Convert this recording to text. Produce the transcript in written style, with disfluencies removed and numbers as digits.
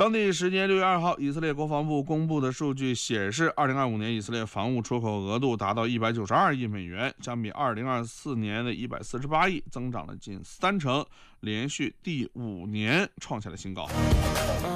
当地时间6月2号，以色列国防部公布的数据显示，2025年以色列防务出口额度达到192亿美元，相比2024年的148亿，增长了近30%，连续第5年创下了新高。